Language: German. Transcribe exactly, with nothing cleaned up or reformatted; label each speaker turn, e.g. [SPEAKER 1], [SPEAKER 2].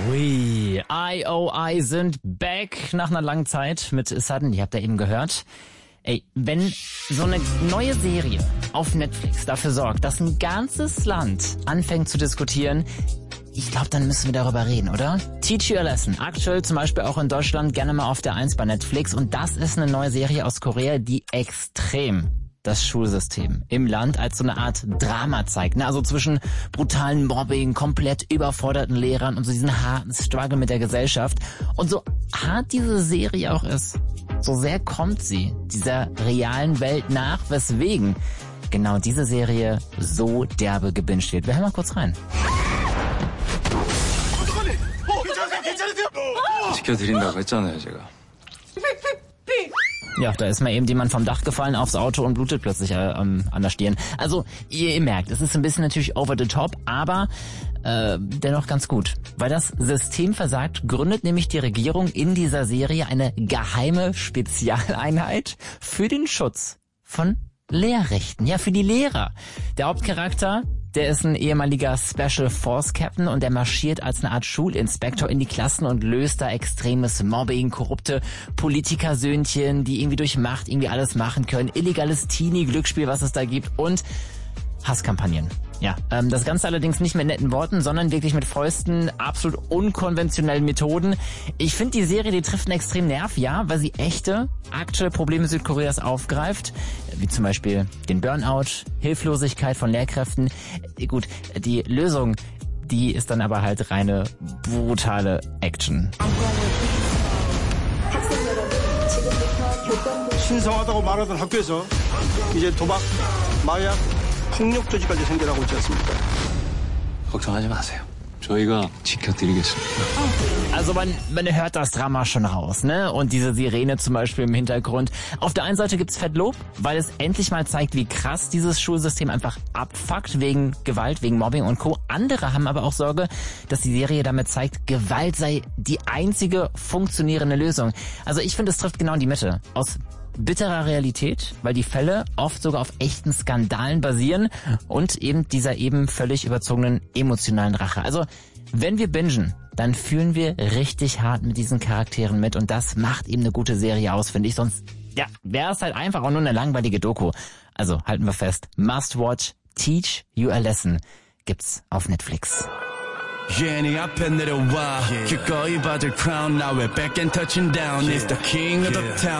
[SPEAKER 1] Ui, I O I sind back nach einer langen Zeit mit Sudden, ihr habt ja eben gehört. Ey, wenn so eine neue Serie auf Netflix dafür sorgt, dass ein ganzes Land anfängt zu diskutieren, ich glaube, dann müssen wir darüber reden, oder? Teach You a Lesson, aktuell zum Beispiel auch in Deutschland gerne mal auf der eins bei Netflix. Und das ist eine neue Serie aus Korea, die extrem das Schulsystem im Land als so eine Art Drama zeigt. Ne? Also zwischen brutalen Mobbing, komplett überforderten Lehrern und so diesen harten Struggle mit der Gesellschaft. Und so hart diese Serie auch ist, so sehr kommt sie dieser realen Welt nach, weswegen genau diese Serie so derbe gebinged wird. Wir hören mal kurz rein.
[SPEAKER 2] 지켜드린다고 했잖아요, 제가.
[SPEAKER 1] Ja, da ist mal eben jemand vom Dach gefallen aufs Auto und blutet plötzlich äh, ähm, an der Stirn. Also, ihr, ihr merkt, es ist ein bisschen natürlich over the top, aber äh, dennoch ganz gut. Weil das System versagt, gründet nämlich die Regierung in dieser Serie eine geheime Spezialeinheit für den Schutz von Lehrrechten. Ja, für die Lehrer. Der Hauptcharakter, der ist ein ehemaliger Special Force Captain und der marschiert als eine Art Schulinspektor in die Klassen und löst da extremes Mobbing, korrupte Politikersöhnchen, die irgendwie durch Macht irgendwie alles machen können, illegales Teenie-Glücksspiel, was es da gibt und Hasskampagnen. Ja, ähm, das Ganze allerdings nicht mit netten Worten, sondern wirklich mit Fäusten, absolut unkonventionellen Methoden. Ich finde, die Serie, die trifft einen extremen Nerv, ja, weil sie echte, aktuelle Probleme Südkoreas aufgreift, wie zum Beispiel den Burnout, Hilflosigkeit von Lehrkräften. Gut, die Lösung, die ist dann aber halt reine brutale Action.
[SPEAKER 3] 신성하다고 말하던 학교에서 이제 도박, 마약, 폭력 조직까지 생겨나고 있지 않습니까?
[SPEAKER 2] 걱정하지 마세요. 저희가 지켜드리겠습니다.
[SPEAKER 1] Also man, man hört das Drama schon raus, ne? Und diese Sirene zum Beispiel im Hintergrund. Auf der einen Seite gibt's Fettlob, weil es endlich mal zeigt, wie krass dieses Schulsystem einfach abfuckt wegen Gewalt, wegen Mobbing und Co. Andere haben aber auch Sorge, dass die Serie damit zeigt, Gewalt sei die einzige funktionierende Lösung. Also ich finde, es trifft genau in die Mitte. Aus bitterer Realität, weil die Fälle oft sogar auf echten Skandalen basieren und eben dieser eben völlig überzogenen emotionalen Rache. Also wenn wir bingen, dann fühlen wir richtig hart mit diesen Charakteren mit und das macht eben eine gute Serie aus, finde ich. Sonst ja, wäre es halt einfach auch nur eine langweilige Doku. Also halten wir fest, Must Watch, Teach You a Lesson gibt's auf Netflix.
[SPEAKER 4] Yeah, 네 앞에 내려와 기꺼이 받을 crown now we're back and touching down. It's the king of the town.